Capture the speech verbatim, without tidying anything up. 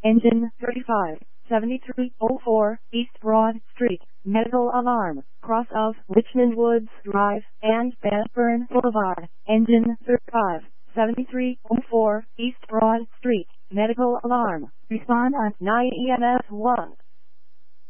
Engine thirty-five seventy-three oh four East Broad Street. Medical alarm. Cross of Richmond Woods Drive and Bedburn Boulevard. Engine thirty-five seventy-three oh four East Broad Street. Medical alarm. Respond on nine E M S one.